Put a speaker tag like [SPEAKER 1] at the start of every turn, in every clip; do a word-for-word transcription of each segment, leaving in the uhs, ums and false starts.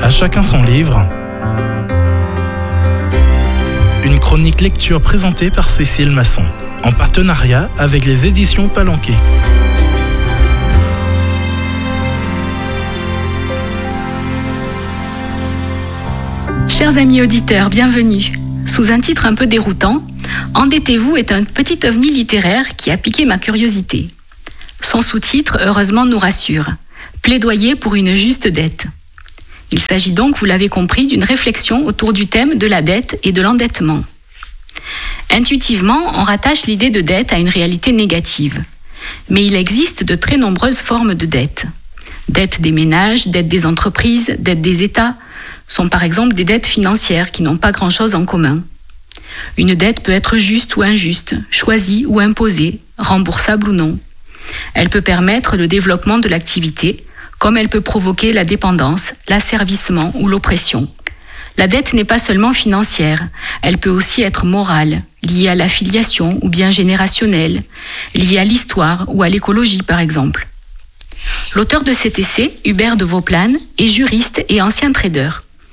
[SPEAKER 1] À chacun son livre. Une chronique lecture présentée par Cécile Masson, en partenariat avec les éditions Palanquet.
[SPEAKER 2] Chers amis auditeurs, bienvenue. Sous un titre un peu déroutant, Endettez-vous est un petit ovni littéraire qui a piqué ma curiosité. Son sous-titre, heureusement, nous rassure. Plaidoyer pour une juste dette. Il s'agit donc, vous l'avez compris, d'une réflexion autour du thème de la dette et de l'endettement. Intuitivement, on rattache l'idée de dette à une réalité négative. Mais il existe de très nombreuses formes de dette. Dette des ménages, dette des entreprises, dette des États sont par exemple des dettes financières qui n'ont pas grand-chose en commun. Une dette peut être juste ou injuste, choisie ou imposée, remboursable ou non. Elle peut permettre le développement de l'activité, comme elle peut provoquer la dépendance, l'asservissement ou l'oppression. La dette n'est pas seulement financière, elle peut aussi être morale, liée à l'affiliation ou bien générationnelle, liée à l'histoire ou à l'écologie par exemple. L'auteur de cet essai, Hubert de Vauplane, est juriste et ancien trader.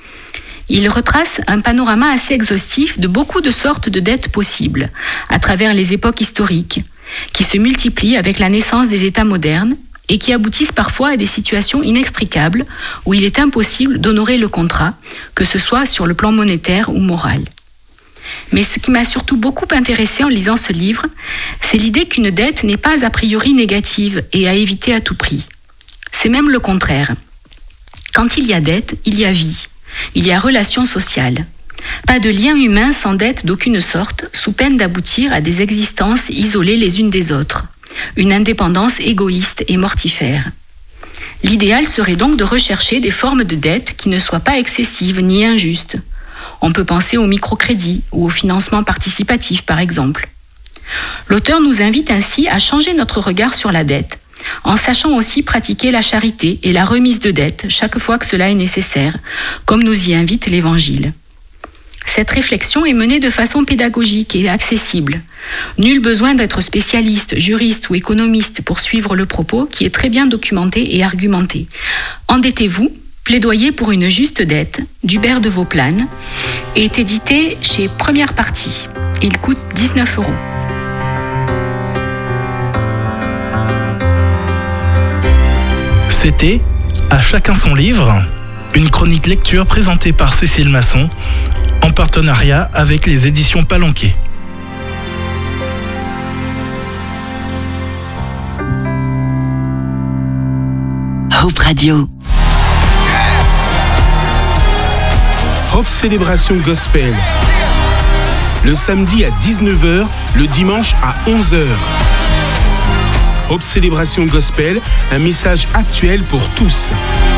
[SPEAKER 2] Il retrace un panorama assez exhaustif de beaucoup de sortes de dettes possibles, à travers les époques historiques, qui se multiplient avec la naissance des États modernes et qui aboutissent parfois à des situations inextricables où il est impossible d'honorer le contrat, que ce soit sur le plan monétaire ou moral. Mais ce qui m'a surtout beaucoup intéressé en lisant ce livre, c'est l'idée qu'une dette n'est pas a priori négative et à éviter à tout prix. C'est même le contraire. Quand il y a dette, il y a vie. Il y a relation sociale. Pas de lien humain sans dette d'aucune sorte, sous peine d'aboutir à des existences isolées les unes des autres. Une indépendance égoïste et mortifère. L'idéal serait donc de rechercher des formes de dette qui ne soient pas excessives ni injustes. On peut penser au microcrédit ou au financement participatif par exemple. L'auteur nous invite ainsi à changer notre regard sur la dette, en sachant aussi pratiquer la charité et la remise de dette chaque fois que cela est nécessaire, comme nous y invite l'Évangile. Cette réflexion est menée de façon pédagogique et accessible. Nul besoin d'être spécialiste, juriste ou économiste pour suivre le propos qui est très bien documenté et argumenté. Endettez-vous, plaidoyer pour une juste dette, d'Hubert de Vauplane, est édité chez Première Partie. Il coûte dix-neuf euros.
[SPEAKER 1] C'était À chacun son livre, une chronique lecture présentée par Cécile Masson, en partenariat avec les éditions Palanquet.
[SPEAKER 3] Hope Radio.
[SPEAKER 4] Hope Célébration Gospel. Le samedi à dix-neuf heures, le dimanche à onze heures. Hope Célébration Gospel, un message actuel pour tous.